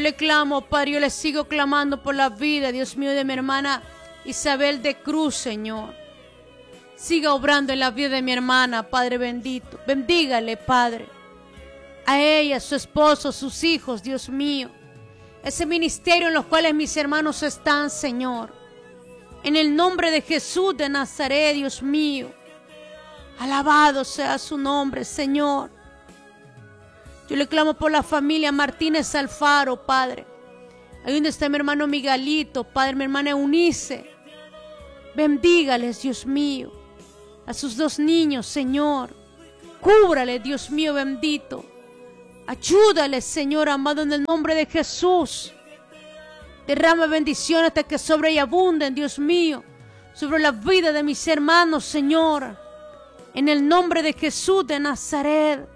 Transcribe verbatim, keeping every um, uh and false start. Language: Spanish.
le clamo, Padre, yo le sigo clamando por la vida, Dios mío, de mi hermana Isabel de Cruz, Señor. Siga obrando en la vida de mi hermana, Padre bendito. Bendígale, Padre. A ella, su esposo, sus hijos, Dios mío. Ese ministerio en los cuales mis hermanos están, Señor. En el nombre de Jesús de Nazaret, Dios mío. Alabado sea su nombre, Señor. Yo le clamo por la familia Martínez Alfaro, Padre. Ahí donde está mi hermano Miguelito, Padre, mi hermana Eunice. Bendígales, Dios mío. A sus dos niños, Señor. Cúbrale, Dios mío bendito. Ayúdale, Señor amado, en el nombre de Jesús. Derrama bendición hasta que sobre y abunden, Dios mío, sobre la vida de mis hermanos, Señor. En el nombre de Jesús de Nazaret.